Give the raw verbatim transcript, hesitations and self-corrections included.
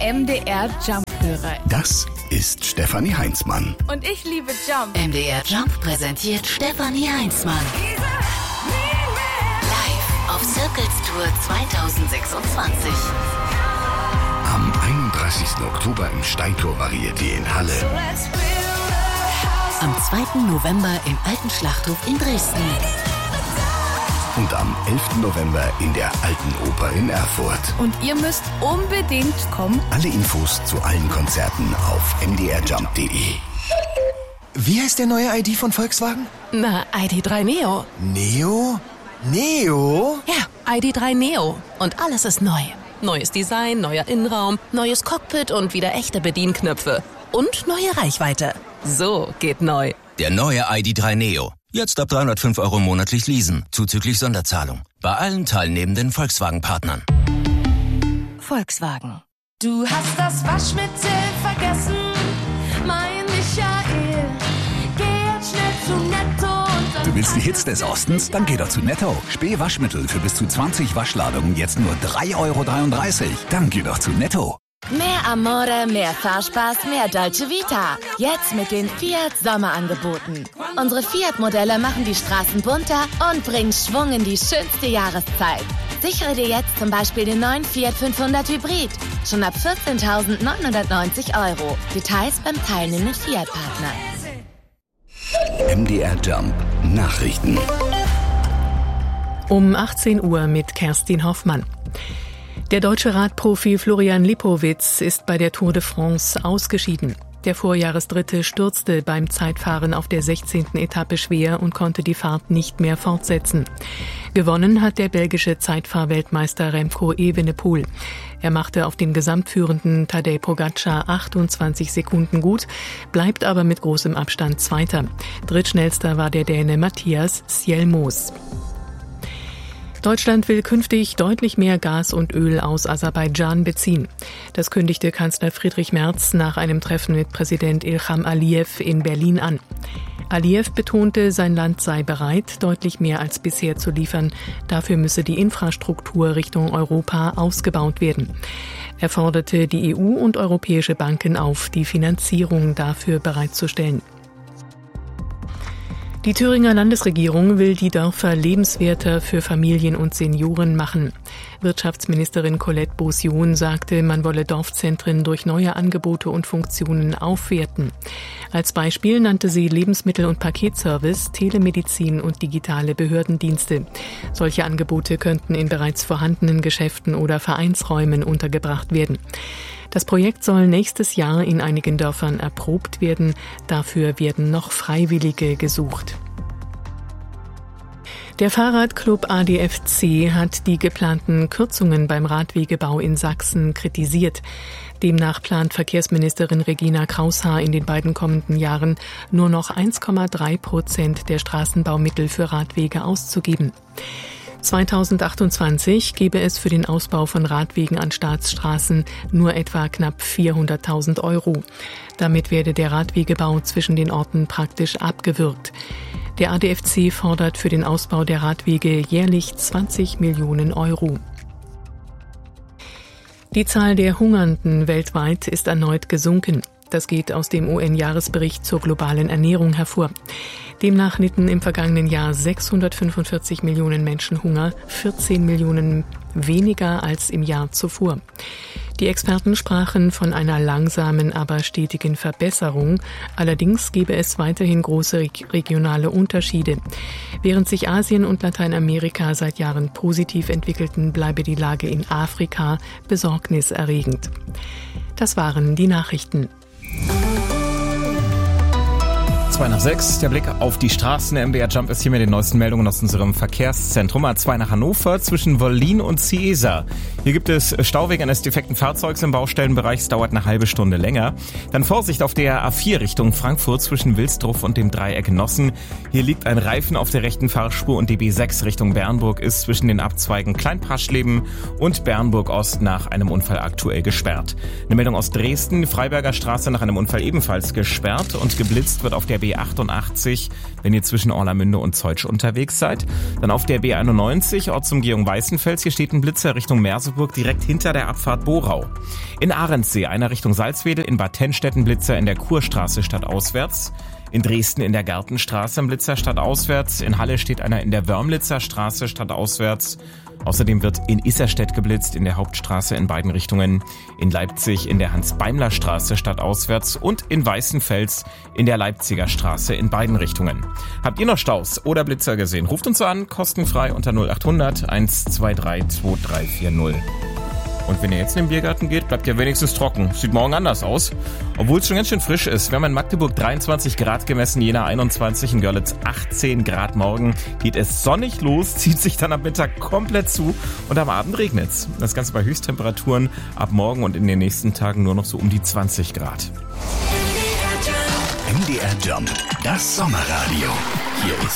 M D R Jump höre. Das ist Stefanie Heinzmann. Und ich liebe Jump. M D R Jump präsentiert Stefanie Heinzmann. Live auf Circles Tour zwanzig sechsundzwanzig. Am einunddreißigsten Oktober im Steintor Varieté in Halle. Am zweiten November im Alten Schlachthof in Dresden. Und am elften November in der Alten Oper in Erfurt. Und ihr müsst unbedingt kommen. Alle Infos zu allen Konzerten auf m d r jump punkt d e. Wie heißt der neue I D von Volkswagen? Na, I D drei Neo. Neo? Neo? Ja, I D drei Neo. Und alles ist neu. Neues Design, neuer Innenraum, neues Cockpit und wieder echte Bedienknöpfe. Und neue Reichweite. So geht neu. Der neue I D drei Neo. Jetzt ab dreihundertfünf Euro monatlich leasen, zuzüglich Sonderzahlung. Bei allen teilnehmenden Volkswagen-Partnern. Volkswagen. Du hast das Waschmittel vergessen, mein Michael. Geh jetzt schnell zu Netto und dann... Du willst die Hits des Ostens? Dann geh doch zu Netto. Spähwaschmittel für bis zu zwanzig Waschladungen jetzt nur drei Euro dreiunddreißig. Dann geh doch zu Netto. Mehr Amore, mehr Fahrspaß, mehr Dolce Vita. Jetzt mit den Fiat Sommerangeboten. Unsere Fiat-Modelle machen die Straßen bunter und bringen Schwung in die schönste Jahreszeit. Sichere dir jetzt zum Beispiel den neuen Fiat fünfhundert Hybrid. Schon ab vierzehntausendneunhundertneunzig Euro. Details beim teilnehmenden Fiat-Partner. M D R Jump Nachrichten. Um achtzehn Uhr mit Kerstin Hoffmann. Der deutsche Radprofi Florian Lipowitz ist bei der Tour de France ausgeschieden. Der Vorjahresdritte stürzte beim Zeitfahren auf der sechzehnten Etappe schwer und konnte die Fahrt nicht mehr fortsetzen. Gewonnen hat der belgische Zeitfahrweltmeister Remco Evenepoel. Er machte auf den gesamtführenden Tadej Pogačar achtundzwanzig Sekunden gut, bleibt aber mit großem Abstand Zweiter. Drittschnellster war der Däne Mathias Sjelmos. Deutschland will künftig deutlich mehr Gas und Öl aus Aserbaidschan beziehen. Das kündigte Kanzler Friedrich Merz nach einem Treffen mit Präsident Ilham Aliyev in Berlin an. Aliyev betonte, sein Land sei bereit, deutlich mehr als bisher zu liefern. Dafür müsse die Infrastruktur Richtung Europa ausgebaut werden. Er forderte die E U und europäische Banken auf, die Finanzierung dafür bereitzustellen. Die Thüringer Landesregierung will die Dörfer lebenswerter für Familien und Senioren machen. Wirtschaftsministerin Colette Beausion sagte, man wolle Dorfzentren durch neue Angebote und Funktionen aufwerten. Als Beispiel nannte sie Lebensmittel- und Paketservice, Telemedizin und digitale Behördendienste. Solche Angebote könnten in bereits vorhandenen Geschäften oder Vereinsräumen untergebracht werden. Das Projekt soll nächstes Jahr in einigen Dörfern erprobt werden. Dafür werden noch Freiwillige gesucht. Der Fahrradclub A D F C hat die geplanten Kürzungen beim Radwegebau in Sachsen kritisiert. Demnach plant Verkehrsministerin Regina Kraushaar in den beiden kommenden Jahren nur noch eins Komma drei Prozent der Straßenbaumittel für Radwege auszugeben. zweitausendachtundzwanzig gebe es für den Ausbau von Radwegen an Staatsstraßen nur etwa knapp vierhunderttausend Euro. Damit werde der Radwegebau zwischen den Orten praktisch abgewürgt. Der A D F C fordert für den Ausbau der Radwege jährlich zwanzig Millionen Euro. Die Zahl der Hungernden weltweit ist erneut gesunken. Das geht aus dem U N-Jahresbericht zur globalen Ernährung hervor. Demnach litten im vergangenen Jahr sechshundertfünfundvierzig Millionen Menschen Hunger, vierzehn Millionen weniger als im Jahr zuvor. Die Experten sprachen von einer langsamen, aber stetigen Verbesserung. Allerdings gebe es weiterhin große regionale Unterschiede. Während sich Asien und Lateinamerika seit Jahren positiv entwickelten, bleibe die Lage in Afrika besorgniserregend. Das waren die Nachrichten. zwei nach sechs, der Blick auf die Straßen. Der M D R Jump ist hier mit den neuesten Meldungen aus unserem Verkehrszentrum. A zwei nach Hannover zwischen Wollin und Ciesa. Hier gibt es Stau wegen eines defekten Fahrzeugs im Baustellenbereich. Es dauert eine halbe Stunde länger. Dann Vorsicht auf der A vier Richtung Frankfurt zwischen Wilsdruff und dem Dreieck Nossen. Hier liegt ein Reifen auf der rechten Fahrspur und die B sechs Richtung Bernburg ist zwischen den Abzweigen Kleinpraschleben und Bernburg Ost nach einem Unfall aktuell gesperrt. Eine Meldung aus Dresden. Freiberger Straße nach einem Unfall ebenfalls gesperrt und geblitzt wird auf der B B achtundachtzig, wenn ihr zwischen Orlamünde und Zeutsch unterwegs seid. Dann auf der B einundneunzig, Ortsumgehung Weißenfels. Hier steht ein Blitzer Richtung Merseburg, direkt hinter der Abfahrt Borau. In Ahrensee, einer Richtung Salzwedel, in Bad Tennstetten Blitzer in der Kurstraße stadtauswärts. In Dresden in der Gartenstraße im Blitzer stadtauswärts. In Halle steht einer in der Wörmlitzer Straße stadtauswärts. Außerdem wird in Isserstedt geblitzt, in der Hauptstraße in beiden Richtungen. In Leipzig in der Hans-Beimler-Straße stadtauswärts und in Weißenfels in der Leipziger Straße in beiden Richtungen. Habt ihr noch Staus oder Blitzer gesehen? Ruft uns an, kostenfrei unter null achthundert eins zwei drei zwei drei vier null. Und wenn ihr jetzt in den Biergarten geht, bleibt ihr wenigstens trocken. Sieht morgen anders aus. Obwohl es schon ganz schön frisch ist. Wir haben in Magdeburg dreiundzwanzig Grad gemessen, Jena einundzwanzig, in Görlitz achtzehn Grad. Morgen geht es sonnig los, zieht sich dann am Mittag komplett zu und am Abend regnet's. Das Ganze bei Höchsttemperaturen ab morgen und in den nächsten Tagen nur noch so um die zwanzig Grad. M D R Jump, das Sommerradio. Hier ist